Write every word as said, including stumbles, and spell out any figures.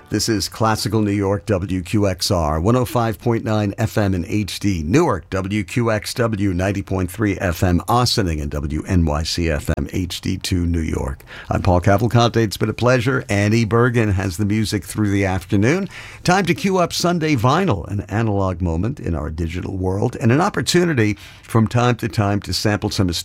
This is Classical New York, W Q X R, one oh five point nine F M in H D. Newark, W Q X W, ninety point three F M, Ossining, and W N Y C F M, H D two, New York. I'm Paul Cavalcante. It's been a pleasure. Annie Bergen has the music through the afternoon. Time to cue up Sunday Vinyl, an analog moment in our digital world, and an opportunity from time to time to sample some